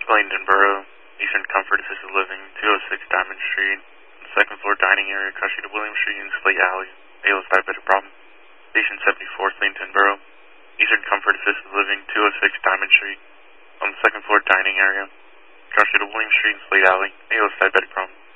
Langdon Borough, Eastern Comfort Assisted Living, 206 Diamond Street, second floor dining area, Cushing to William Street and Slate Alley, ALS diabetic problem. Station 74, Langdon Borough, Eastern Comfort Assisted Living, 206 Diamond Street, on the second floor dining area, Cushing to William Street and Slate Alley, ALS diabetic problem.